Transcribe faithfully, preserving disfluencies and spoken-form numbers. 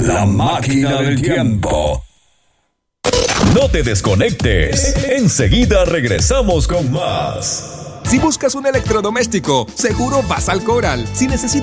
La máquina del tiempo. No te desconectes. Enseguida regresamos con más. Si buscas un electrodoméstico, seguro vas al Coral. Si necesitas